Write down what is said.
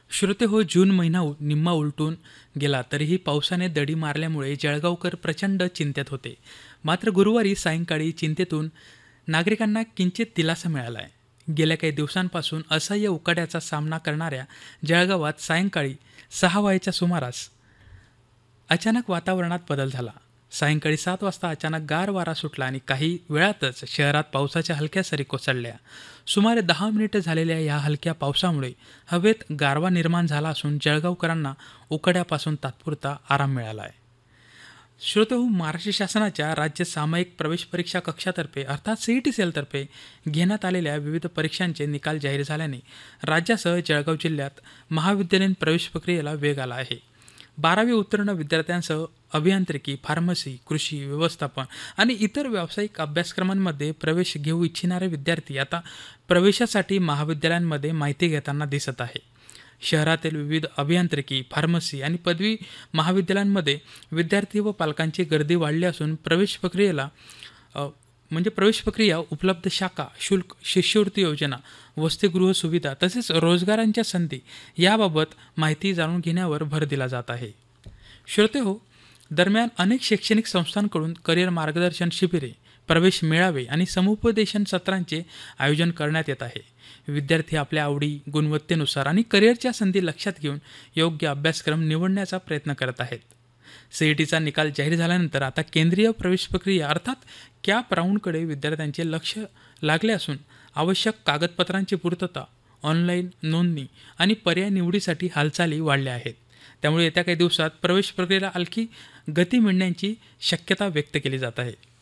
श्रोते हो, जून महिना निम्मा उलटून गेला तरीही पावसाने दडी मारल्यामुळे जळगावकर प्रचंड चिंतेत होते. मात्र गुरुवारी सायंकाळी चिंतेतून नागरिकांना किंचित दिलासा मिळाला आहे. गेल्या काही दिवसांपासून असह्य उकाड्याचा सामना करणाऱ्या जळगावात सायंकाळी 6 वाजेच्या सुमारास अचानक वातावरणात बदल झाला. सायंकाळी 7 वाजता अचानक गार वारा सुटला आणि काही वेळातच शहरात पावसाच्या हलक्या सरी कोसळल्या. सुमारे 10 मिनिटे झालेल्या या हलक्या पावसामुळे हवेत गारवा निर्माण झाला असून जळगावकरांना उकाड्यापासून तात्पुरता आराम मिळाला आहे. श्रोतेहो, महाराष्ट्र शासनाच्या राज्य सामायिक प्रवेश परीक्षा कक्षातर्फे अर्थात सीईटी सेलतर्फे घेण्यात आलेल्या विविध परीक्षांचे निकाल जाहीर झाल्याने राज्यासह जळगाव जिल्ह्यात महाविद्यालयीन प्रवेश प्रक्रियेला वेग आला आहे. 12वी उत्तीर्ण विद्यार्थ्यांसह अभियांत्रिकी, फार्मसी, कृषी, व्यवस्थापन आणि इतर व्यावसायिक अभ्यासक्रमांमध्ये प्रवेश घेऊ इच्छिणारे विद्यार्थी आता प्रवेशासाठी महाविद्यालयांमध्ये माहिती घेताना दिसत आहे. शहरातील विविध अभियांत्रिकी, फार्मसी आणि पदवी महाविद्यालयांमध्ये विद्यार्थी व पालकांची गर्दी वाढली असून प्रवेश प्रक्रिया, उपलब्ध शाखा, शुल्क, शिष्यवृत्ती योजना, वसतिगृह सुविधा तसेच रोजगारांच्या संधी याबाबत माहिती जाणून घेण्यावर भर दिला जात आहे. श्रोते हो, दरम्यान अनेक शैक्षणिक संस्थांकडून करिअर मार्गदर्शन शिबिरे, प्रवेश मेळावे आणि समुपदेशन सत्रांचे आयोजन करण्यात येत आहे. विद्यार्थी आपल्या आवडी, गुणवत्तेनुसार आणि करिअरच्या संधी लक्षात घेऊन योग्य अभ्यासक्रम निवडण्याचा प्रयत्न करत आहेत. सीईटीचा निकाल जाहीर झाल्यानंतर आता केंद्रीय प्रवेश प्रक्रिया अर्थात कॅप राऊंडकडे विद्यार्थ्यांचे लक्ष लागले असून आवश्यक कागदपत्रांची पूर्तता, ऑनलाईन नोंदणी आणि पर्याय निवडीसाठी हालचाली वाढल्या आहेत. त्यामुळे येत्या काही दिवसात प्रवेश प्रक्रियेला आणखी गती मिळण्याची शक्यता व्यक्त केली जात आहे.